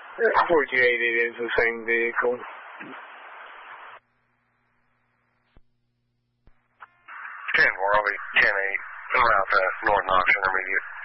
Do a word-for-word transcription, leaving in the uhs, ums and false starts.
four two eight eight is the same vehicle. ten four, I'll be ten eight around the North Knox Intermediate.